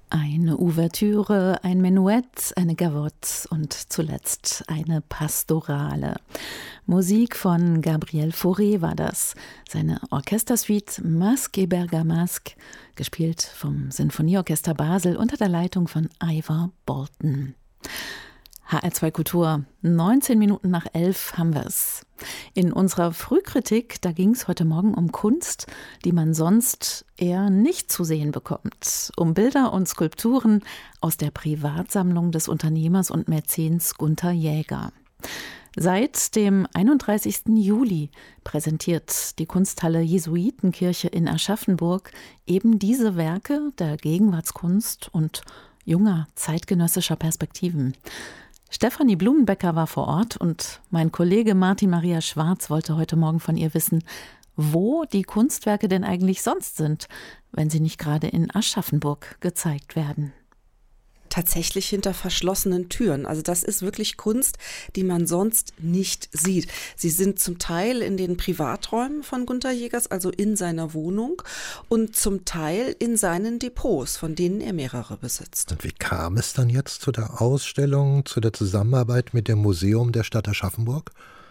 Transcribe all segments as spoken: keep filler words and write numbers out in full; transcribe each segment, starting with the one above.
Eine Ouvertüre, ein Menuett, eine Gavotte und zuletzt eine Pastorale. Musik von Gabriel Fauré war das. Seine Orchestersuite Masque et Bergamasque, gespielt vom Sinfonieorchester Basel unter der Leitung von Ivor Bolton. H R zwei Kultur, neunzehn Minuten nach elf haben wir es. In unserer Frühkritik, da ging es heute Morgen um Kunst, die man sonst eher nicht zu sehen bekommt. Um Bilder und Skulpturen aus der Privatsammlung des Unternehmers und Mäzens Gunther Jäger. Seit dem einunddreißigsten Juli präsentiert die Kunsthalle Jesuitenkirche in Aschaffenburg eben diese Werke der Gegenwartskunst und junger zeitgenössischer Perspektiven. Stefanie Blumenbecker war vor Ort und mein Kollege Martin Maria Schwarz wollte heute Morgen von ihr wissen, wo die Kunstwerke denn eigentlich sonst sind, wenn sie nicht gerade in Aschaffenburg gezeigt werden. Tatsächlich hinter verschlossenen Türen. Also das ist wirklich Kunst, die man sonst nicht sieht. Sie sind zum Teil in den Privaträumen von Gunther Jägers, also in seiner Wohnung, und zum Teil in seinen Depots, von denen er mehrere besitzt. Und wie kam es dann jetzt zu der Ausstellung, zu der Zusammenarbeit mit dem Museum der Stadt Aschaffenburg?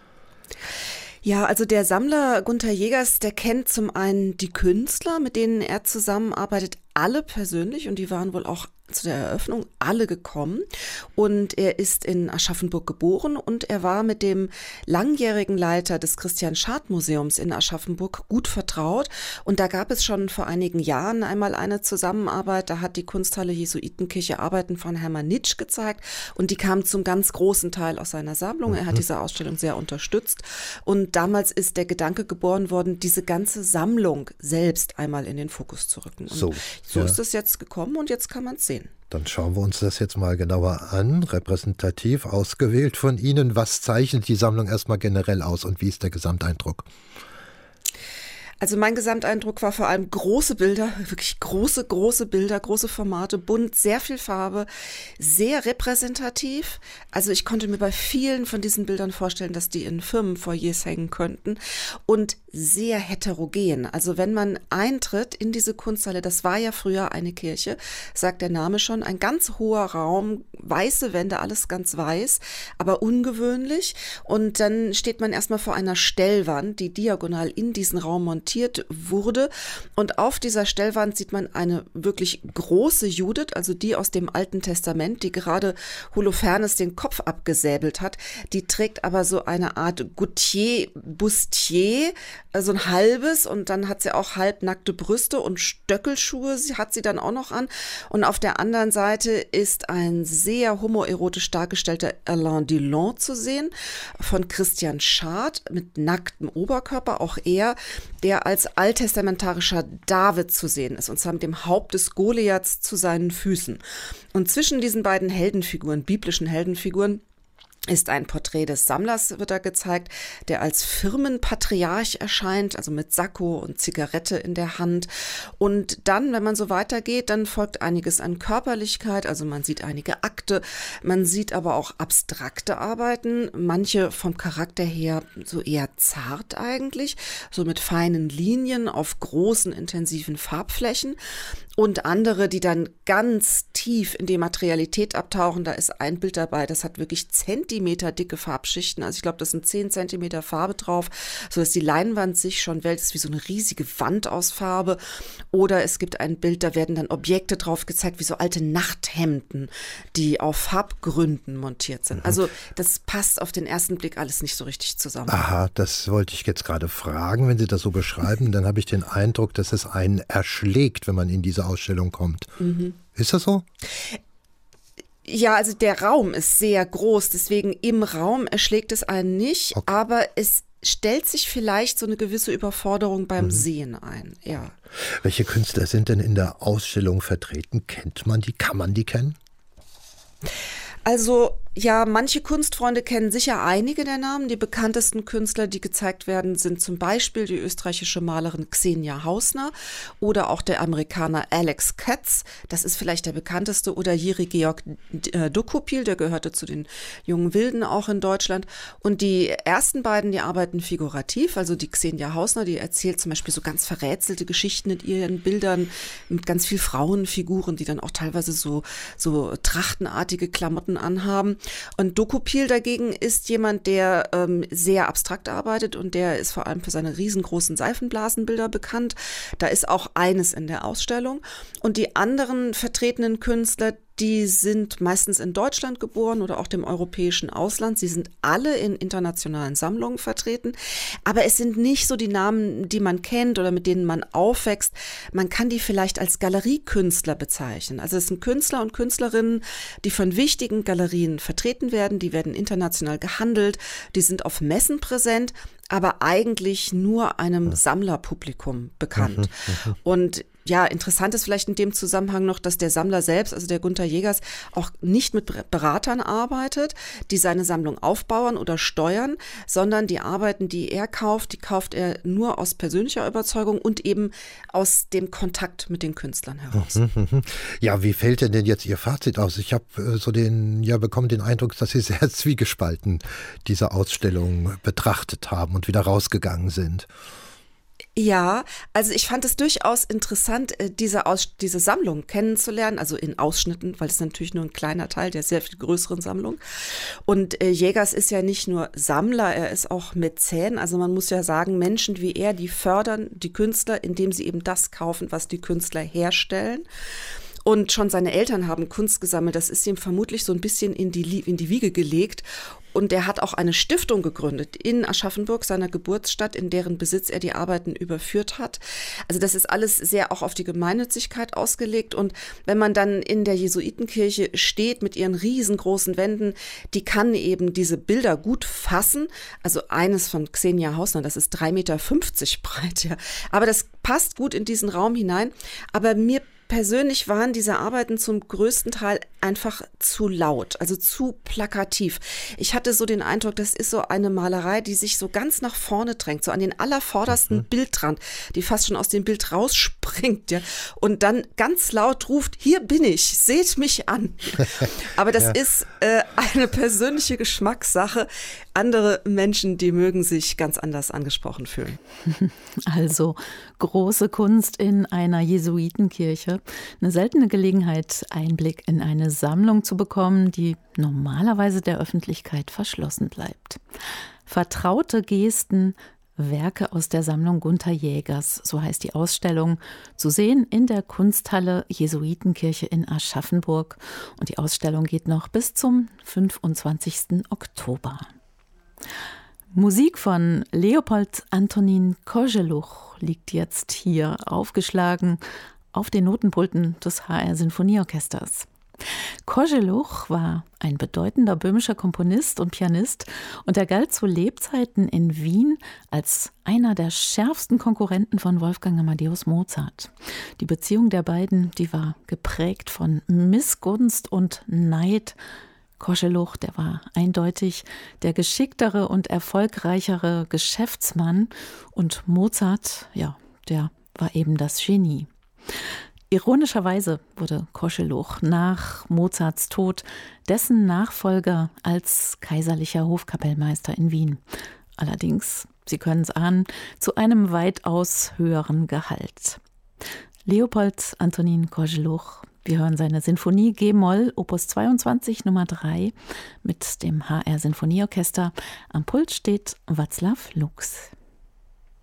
Ja, also der Sammler Gunther Jägers, der kennt zum einen die Künstler, mit denen er zusammenarbeitet, alle persönlich, und die waren wohl auch zu der Eröffnung alle gekommen, und er ist in Aschaffenburg geboren und er war mit dem langjährigen Leiter des Christian-Schad-Museums in Aschaffenburg gut vertraut, und da gab es schon vor einigen Jahren einmal eine Zusammenarbeit, da hat die Kunsthalle Jesuitenkirche Arbeiten von Hermann Nitsch gezeigt und die kamen zum ganz großen Teil aus seiner Sammlung. Er hat diese Ausstellung sehr unterstützt und damals ist der Gedanke geboren worden, diese ganze Sammlung selbst einmal in den Fokus zu rücken. Und so so ja. ist es jetzt gekommen und jetzt kann man es sehen. Dann schauen wir uns das jetzt mal genauer an, repräsentativ ausgewählt von Ihnen. Was zeichnet die Sammlung erstmal generell aus und wie ist der Gesamteindruck? Also mein Gesamteindruck war vor allem große Bilder, wirklich große, große Bilder, große Formate, bunt, sehr viel Farbe, sehr repräsentativ. Also ich konnte mir bei vielen von diesen Bildern vorstellen, dass die in Firmenfoyers hängen könnten, und sehr heterogen. Also wenn man eintritt in diese Kunsthalle, das war ja früher eine Kirche, sagt der Name schon, ein ganz hoher Raum, weiße Wände, alles ganz weiß, aber ungewöhnlich. Und dann steht man erstmal vor einer Stellwand, die diagonal in diesen Raum montiert wurde. Und auf dieser Stellwand sieht man eine wirklich große Judith, also die aus dem Alten Testament, die gerade Holofernes den Kopf abgesäbelt hat. Die trägt aber so eine Art Gautier-Bustier, so ein halbes, und dann hat sie auch halbnackte Brüste und Stöckelschuhe sie hat sie dann auch noch an. Und auf der anderen Seite ist ein sehr homoerotisch dargestellter Alain Delon zu sehen, von Christian Schad mit nacktem Oberkörper, auch er, der als alttestamentarischer David zu sehen ist, und zwar mit dem Haupt des Goliaths zu seinen Füßen. Und zwischen diesen beiden Heldenfiguren, biblischen Heldenfiguren, ist ein Porträt des Sammlers, wird da gezeigt, der als Firmenpatriarch erscheint, also mit Sakko und Zigarette in der Hand. Und dann, wenn man so weitergeht, dann folgt einiges an Körperlichkeit, also man sieht einige Akte, man sieht aber auch abstrakte Arbeiten, manche vom Charakter her so eher zart eigentlich, so mit feinen Linien auf großen, intensiven Farbflächen. Und andere, die dann ganz tief in die Materialität abtauchen. Da ist ein Bild dabei, das hat wirklich Zentimeter dicke Farbschichten. Also ich glaube, das sind zehn Zentimeter Farbe drauf, sodass die Leinwand sich schon wälzt, wie so eine riesige Wand aus Farbe. Oder es gibt ein Bild, da werden dann Objekte drauf gezeigt, wie so alte Nachthemden, die auf Farbgründen montiert sind. Also das passt auf den ersten Blick alles nicht so richtig zusammen. Aha, das wollte ich jetzt gerade fragen. Wenn Sie das so beschreiben, dann habe ich den Eindruck, dass es einen erschlägt, wenn man in diese Ausstellung kommt. Mhm. Ist das so? Ja, also der Raum ist sehr groß, deswegen im Raum erschlägt es einen nicht, okay. Aber es stellt sich vielleicht so eine gewisse Überforderung beim mhm. Sehen ein. Ja. Welche Künstler sind denn in der Ausstellung vertreten? Kennt man die? Kann man die kennen? Also Ja, manche Kunstfreunde kennen sicher einige der Namen. Die bekanntesten Künstler, die gezeigt werden, sind zum Beispiel die österreichische Malerin Xenia Hausner oder auch der Amerikaner Alex Katz. Das ist vielleicht der bekannteste. Oder Jiří Georg Dokupil, der gehörte zu den jungen Wilden auch in Deutschland. Und die ersten beiden, die arbeiten figurativ. Also die Xenia Hausner, die erzählt zum Beispiel so ganz verrätselte Geschichten in ihren Bildern mit ganz viel Frauenfiguren, die dann auch teilweise so, so trachtenartige Klamotten anhaben. Und Dokupil dagegen ist jemand, der ähm, sehr abstrakt arbeitet und der ist vor allem für seine riesengroßen Seifenblasenbilder bekannt. Da ist auch eines in der Ausstellung. Und die anderen vertretenen Künstler, die sind meistens in Deutschland geboren oder auch dem europäischen Ausland. Sie sind alle in internationalen Sammlungen vertreten. Aber es sind nicht so die Namen, die man kennt oder mit denen man aufwächst. Man kann die vielleicht als Galeriekünstler bezeichnen. Also es sind Künstler und Künstlerinnen, die von wichtigen Galerien vertreten werden. Die werden international gehandelt. Die sind auf Messen präsent, aber eigentlich nur einem Sammlerpublikum bekannt. Und ja, interessant ist vielleicht in dem Zusammenhang noch, dass der Sammler selbst, also der Gunther Jägers, auch nicht mit Beratern arbeitet, die seine Sammlung aufbauen oder steuern, sondern die Arbeiten, die er kauft, die kauft er nur aus persönlicher Überzeugung und eben aus dem Kontakt mit den Künstlern heraus. Ja, wie fällt denn denn jetzt Ihr Fazit aus? Ich habe äh, so den, ja, bekommen den Eindruck, dass Sie sehr zwiegespalten diese Ausstellung betrachtet haben und wieder rausgegangen sind. Ja, also ich fand es durchaus interessant, diese, Aus- diese Sammlung kennenzulernen, also in Ausschnitten, weil es natürlich nur ein kleiner Teil der sehr viel größeren Sammlung. Und äh, Jägers ist ja nicht nur Sammler, er ist auch Mäzen. Also man muss ja sagen, Menschen wie er, die fördern die Künstler, indem sie eben das kaufen, was die Künstler herstellen. Und schon seine Eltern haben Kunst gesammelt. Das ist ihm vermutlich so ein bisschen in die, in die Wiege gelegt. Und er hat auch eine Stiftung gegründet in Aschaffenburg, seiner Geburtsstadt, in deren Besitz er die Arbeiten überführt hat. Also das ist alles sehr auch auf die Gemeinnützigkeit ausgelegt. Und wenn man dann in der Jesuitenkirche steht mit ihren riesengroßen Wänden, die kann eben diese Bilder gut fassen. Also eines von Xenia Hausner, das ist drei Meter fünfzig breit. Ja. Aber das passt gut in diesen Raum hinein. Aber mir persönlich waren diese Arbeiten zum größten Teil einfach zu laut, also zu plakativ. Ich hatte so den Eindruck, das ist so eine Malerei, die sich so ganz nach vorne drängt, so an den allervordersten mhm. Bildrand, die fast schon aus dem Bild rausspringt, ja, und dann ganz laut ruft, hier bin ich, seht mich an. Aber das ja. ist äh, eine persönliche Geschmackssache. Andere Menschen, die mögen sich ganz anders angesprochen fühlen. Also große Kunst in einer Jesuitenkirche. Eine seltene Gelegenheit, Einblick in eine Sammlung zu bekommen, die normalerweise der Öffentlichkeit verschlossen bleibt. Vertraute Gesten, Werke aus der Sammlung Gunther Jägers, so heißt die Ausstellung, zu sehen in der Kunsthalle Jesuitenkirche in Aschaffenburg. Und die Ausstellung geht noch bis zum fünfundzwanzigsten Oktober. Musik von Leopold Antonín Koželuch liegt jetzt hier aufgeschlagen auf den Notenpulten des H R Sinfonieorchesters. Koželuch war ein bedeutender böhmischer Komponist und Pianist und er galt zu Lebzeiten in Wien als einer der schärfsten Konkurrenten von Wolfgang Amadeus Mozart. Die Beziehung der beiden, die war geprägt von Missgunst und Neid. Koželuch, der war eindeutig der geschicktere und erfolgreichere Geschäftsmann und Mozart, ja, der war eben das Genie. Ironischerweise wurde Koželuch nach Mozarts Tod dessen Nachfolger als kaiserlicher Hofkapellmeister in Wien. Allerdings, Sie können es ahnen, zu einem weitaus höheren Gehalt. Leopold Antonín Koželuch. Wir hören seine Sinfonie G-Moll, Opus zweiundzwanzig, Nummer drei, mit dem H R Sinfonieorchester. Am Pult steht Václav Lux.